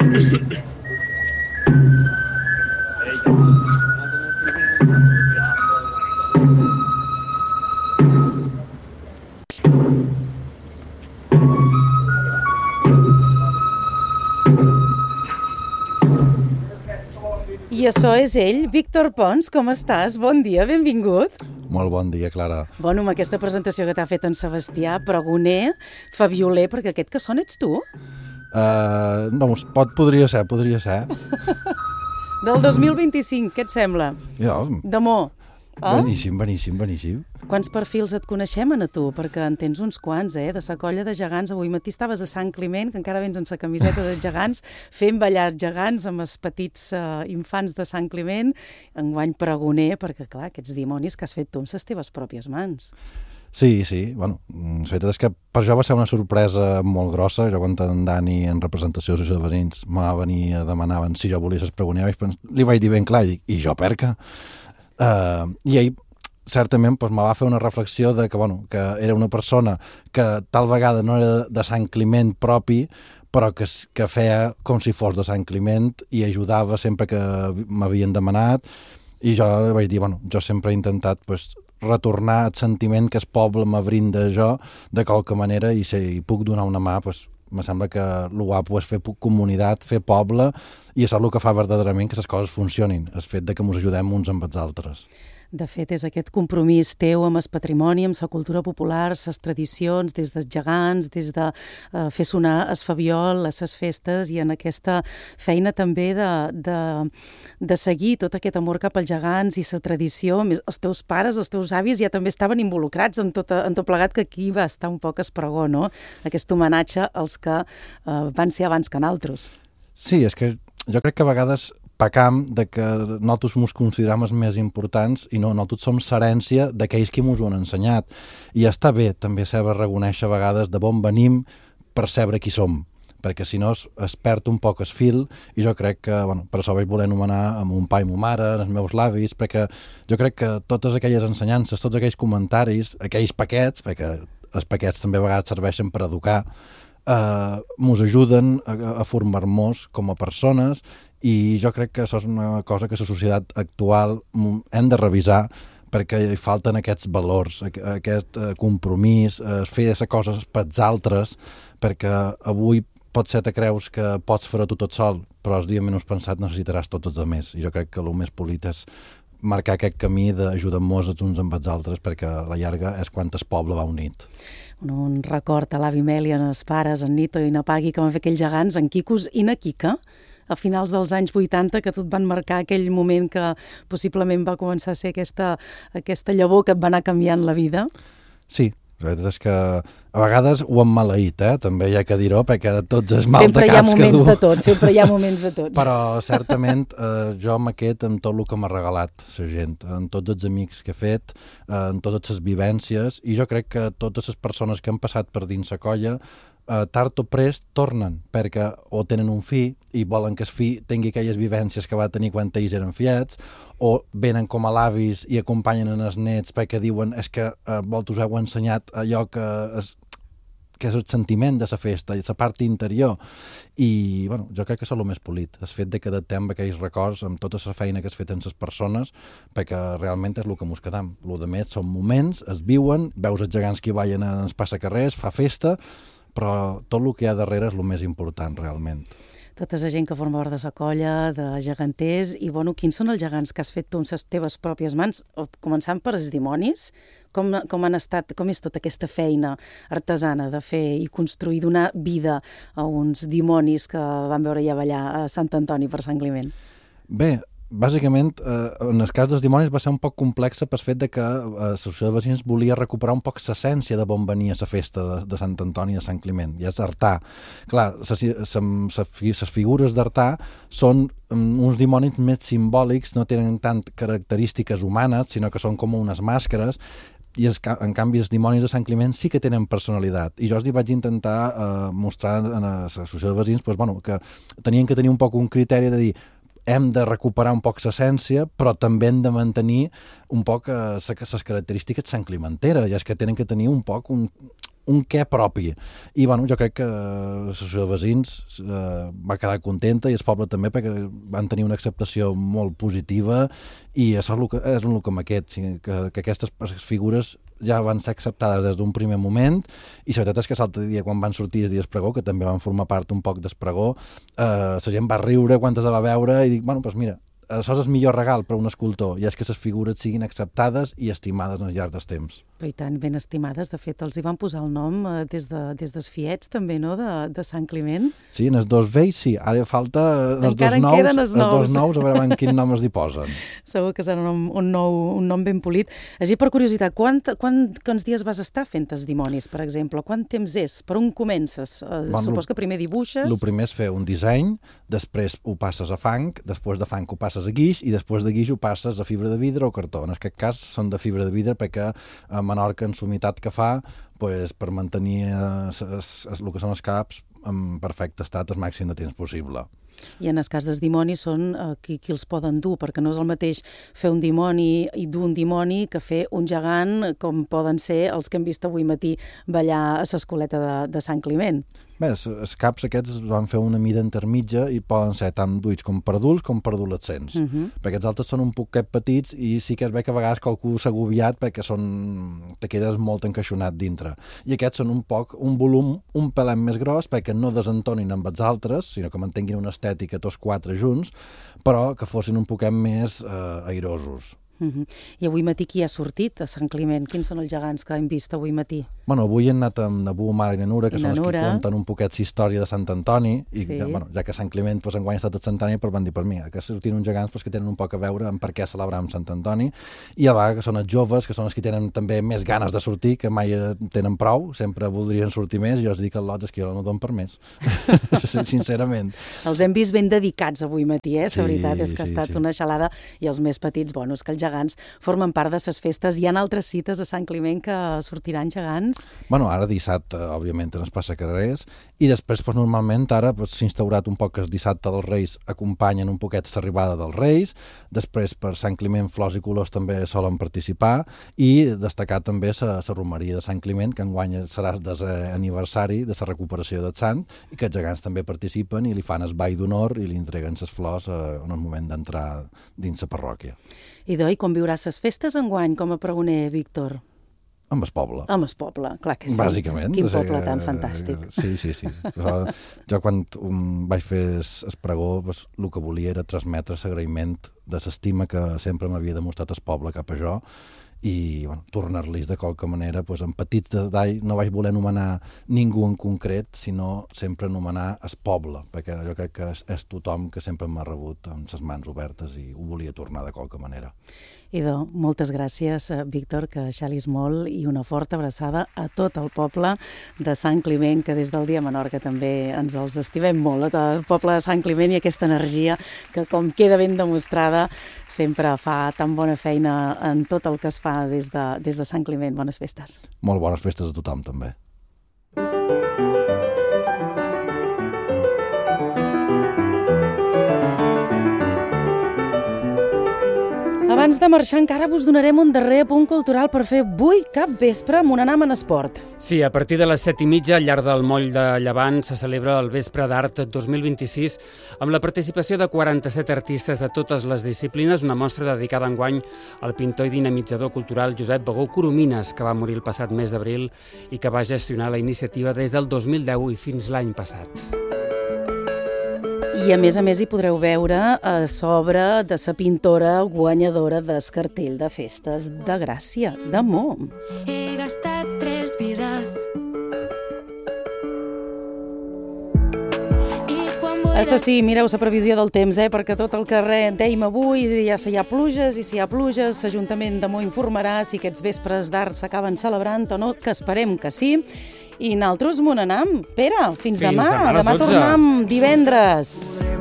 I això és ell, Víctor Pons, com estàs? Bon dia, benvingut. Molt bon dia, Clara. Bueno, amb aquesta presentació que t'ha fet en Sebastià, pregoner, fabioler, perquè aquest que sona ets tu? No, podria ser. Del 2025, què et sembla? Jo, D'amor. beníssim. Quants perfils et coneixem, a tu? Perquè en tens uns quants, de sa colla de gegants. Avui matí estaves a Sant Climent, que encara vens en sa camiseta de gegants, fent ballar gegants amb els petits infants de Sant Climent. Enguany pregoner, perquè, clar, aquests dimonis que has fet tu amb les teves pròpies mans. Sí, bueno, la veritat és que per jo va ser una sorpresa molt grossa. Jo quan en Dani, en representació de l'associació de veïns, m'ha venir a demanar si jo volia ser pregoner, li vaig dir ben clar, i jo perca? I ell certament me va fer una reflexió de que era una persona que tal vegada no era de Sant Climent propi, però que feia com si fos de Sant Climent i ajudava sempre que m'havien demanat, i jo vaig dir, jo sempre he intentat retornar el sentiment que el poble m'abrinda jo de qualque manera, i si puc donar una mà, me sembla que el guapo és fer comunitat, fer poble, i això és el que fa verdaderament que les coses funcionin, el fet de que ens ajudem uns amb els altres. De fet, és aquest compromís teu amb el patrimoni, amb la cultura popular, les tradicions, des dels gegants, des de fer sonar el fabiol a les festes, i en aquesta feina també de seguir tot aquest amor cap als gegants i la tradició. Els teus pares, els teus avis ja també estaven involucrats en tot plegat, que aquí va estar un poc el pregó, no? Aquest homenatge als que van ser abans que nosaltres. Sí, és que jo crec que a vegades pecam de que nosaltres ens considerem els més importants i no, nosaltres som l'herència d'aquells que ens ho han ensenyat. I està bé també saber reconèixer a vegades de on venim per saber qui som, perquè si no es perd un poc el fil, i jo crec que, per això vaig voler anomenar a mon pa i mon mare, els meus avis, perquè jo crec que totes aquelles ensenyances, tots aquells comentaris, aquells paquets, perquè els paquets també a vegades serveixen per educar, ens ajuden a formar-nos com a persones, i jo crec que això és una cosa que la societat actual hem de revisar, perquè hi falten aquests valors, aquest compromís, fer les coses pels altres, perquè avui potser te creus que pots fer-ho tu tot sol, però el dia menys pensat necessitaràs tots els altres, i jo crec que el més polit és marcar aquest camí d'ajudar-nos els uns amb els altres, perquè a la llarga és quan el poble va unit. Un record a l'avi Meli, en els pares, en Nito i na Pagui, que van fer aquells gegants, en Quicos i na Quica, a finals dels anys 80, que tot van marcar aquell moment que possiblement va començar a ser aquesta llavor que et va anar canviant la vida. Sí, la veritat és que a vegades ho hem maleït, també hi ha que dir-ho, perquè tots els mal de caps que du... Sempre hi ha moments de tots. Però certament jo m'aquest amb tot el que m'ha regalat la gent, amb tots els amics que he fet, amb totes les vivències, i jo crec que totes les persones que han passat per dins la colla tard o prest tornen, perquè o tenen un fill i volen que el fill tingui aquelles vivències que va tenir quan ells eren fiets, o venen com a l'avis i acompanyen els nets perquè diuen és que vosaltres heu ensenyat allò que és el sentiment de la festa i la part interior, i jo crec que és el més polit, el fet de que adaptem aquells records amb tota la feina que es fet en les persones, perquè realment és el que ens quedam. El que més són moments, es viuen, veus els gegants que hi ballen en els passacarrers, fa festa, però tot el que hi ha darrere és el més important, realment. Tota la gent que forma part de la colla, de geganters, i quins són els gegants que has fet tu amb les teves pròpies mans? Començant per els dimonis, com és tota aquesta feina artesana de fer i construir, donar vida a uns dimonis que van veure ja ballar a Sant Antoni per Sant Climent? Bé, bàsicament, en el cas dels dimonis va ser un poc complexa pel fet de que l'associació de veïns volia recuperar un poc l'essència de on venia la festa de Sant Antoni i de Sant Climent, i és Artà. Clar, les figures d'Artà són uns dimonis més simbòlics, no tenen tant característiques humanes, sinó que són com unes màscares, i en canvi els dimonis de Sant Climent sí que tenen personalitat, i jo els vaig intentar mostrar a l'associació de veïns que tenien que tenir un poc un criteri de dir hem de recuperar un poc l'essència, però també hem de mantenir un poc les característiques santclimenteres, i és que tenen que tenir un poc un què propi. I bueno, jo crec que l'associació de veïns va quedar contenta i el poble també, perquè van tenir una acceptació molt positiva, i això és el com aquest, que aquestes figures ja van ser acceptades des d'un primer moment, i la veritat és que l'altre dia, quan van sortir els dies pregó, que també van formar part un poc del pregó, la gent va riure quan es va veure i dic, bueno, doncs mira, això és el millor regal per a un escultor, i és que les figures siguin acceptades i estimades al llarg dels temps. I tant, ben estimades. De fet, els hi van posar el nom des dels fiets, també, no?, de Sant Climent. Sí, en els dos vells, sí. Ara falta els Encara dos en queden nous, els nous. a veure quin nom els hi posen. Segur que serà un nom ben polit. Així, per curiositat, quants dies vas estar fent els dimonis, per exemple? Quant temps és? Per on comences? Supos que primer dibuixes... El primer és fer un disseny, després ho passes a fang, després de fang ho passes a guix, i després de guix ho passes a fibra de vidre o cartó. En aquest cas són de fibra de vidre, perquè a Menorca, en l'humitat que fa, per mantenir el que són els caps en perfecte estat el màxim de temps possible. I en el cas dels dimonis són qui els poden dur, perquè no és el mateix fer un dimoni i dur un dimoni que fer un gegant, com poden ser els que hem vist avui matí ballar a l'escoleta de Sant Climent. Bé, els caps aquests van fer una mida intermitja i poden ser tant duits com per adults com per adolescents. Perquè els altres són un poquet petits i sí que es ve que a vegades qualcú s'ha agobiat perquè te quedes molt encaixonat dintre. I aquests són un volum un pelet més gros perquè no desentonin amb els altres, sinó que mantinguin una estètica tots quatre junts, però que fossin un poquet més airosos. I avui matí qui ha sortit a Sant Climent? Quins són els gegants que hem vist avui matí? Bueno, avui hem anat amb Nabu, Mare i Nanura, que són els que conten un poquet la història de Sant Antoni, i ja que Sant Climent enguany ha estat a Sant Antoni, van dir per mi, que sortien uns gegants que tenen un poc a veure amb per què celebram Sant Antoni, i a vegades que són els joves, que són els que tenen també més ganes de sortir, que mai tenen prou, sempre voldrien sortir més, i jo els dic al lot, és que jo no dono per més, sincerament. Els hem vist ben dedicats avui matí, la veritat és que ha estat una xalada, i els més petits, bueno, és que els gegants formen part de les festes. Hi ha altres cites a Sant Climent que sortiran gegants? Bueno, ara dissabte, òbviament, ens passa carrers, i després, normalment, ara s'ha instaurat un poc que el dissabte dels Reis acompanyen un poquet l'arribada dels Reis, després per Sant Climent, Flors i Colors també solen participar, i destacar també la romeria de Sant Climent, que enguany serà l'aniversari de la recuperació del sant, i que els gegants també participen i li fan el ball d'honor i li entreguen les flors en el moment d'entrar dins la parròquia. I com viuràs les festes enguany com a pregoner, Víctor? Amb el poble. Amb el poble, clar que sí. Bàsicament. Quin poble tan fantàstic. Sí. Jo quan vaig fer el pregó, el que volia era transmetre l'agraïment de l'estima que sempre m'havia demostrat el poble cap a jo, i tornar-los de qualque manera en petits detalls. No vaig voler anomenar ningú en concret, sinó sempre anomenar el poble, perquè jo crec que és tothom que sempre m'ha rebut amb les mans obertes i ho volia tornar de qualque manera. Moltes gràcies, Víctor, que xalis molt, i una forta abraçada a tot el poble de Sant Climent, que des del Dia Menorca també ens els estimem molt, a tot el poble de Sant Climent, i aquesta energia que, com queda ben demostrada, sempre fa tan bona feina en tot el que es fa des de Sant Climent. Bones festes. Molt bones festes a tothom, també. Abans de marxar encara vos donarem un darrer apunt cultural per fer avui capvespre amb un anam en esport. Sí, a partir de les 7:30 al llarg del Moll de Llevant se celebra el Vespre d'Art 2026 amb la participació de 47 artistes de totes les disciplines, una mostra dedicada enguany al pintor i dinamitzador cultural Josep Begó Coromines, que va morir el passat mes d'abril i que va gestionar la iniciativa des del 2010 i fins l'any passat. I a més hi podreu veure a sobre de la pintora guanyadora del cartell de festes de Gràcia, de Mom. He gastat 3 vides. Això sí, mireu la previsió del temps, perquè tot el que dèiem avui, ja si hi ha pluges, i si hi ha pluges, l'Ajuntament de Mó informarà si aquests vespres d'art s'acaben celebrant o no, que esperem que sí. I nosaltres m'ho n'anam. Pere, fins demà. Demà tornem divendres.